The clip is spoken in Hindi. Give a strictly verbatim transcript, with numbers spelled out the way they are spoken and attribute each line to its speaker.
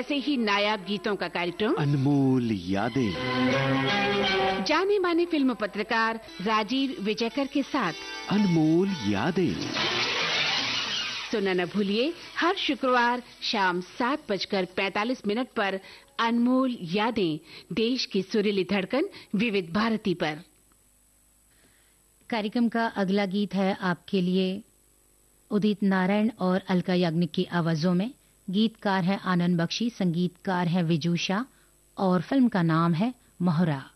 Speaker 1: ऐसे ही नायाब गीतों का कार्यक्रम
Speaker 2: अनमोल यादें,
Speaker 1: जाने माने फिल्म पत्रकार राजीव विजयकर के साथ
Speaker 2: अनमोल यादें
Speaker 1: सुनना न भूलिए हर शुक्रवार शाम सात बजकर पैंतालीस मिनट पर अनमोल यादें, देश की सुरीली धड़कन विविध भारती पर।
Speaker 3: कार्यक्रम का अगला गीत है आपके लिए उदित नारायण और अलका याग्निक की आवाजों में। गीतकार है आनंद बख्शी, संगीतकार है विजू शाह और फिल्म का नाम है मोहरा।